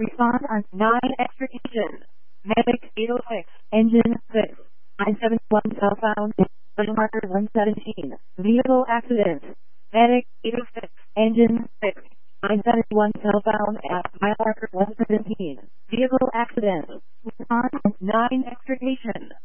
Respond on 9 extrication. Medic 806. Engine 6. 971 southbound. Vital marker 117. Vehicle accident. Medic 806. Engine 6. 971 southbound at mile marker 117. Vehicle accident. Respond on 9 extrication.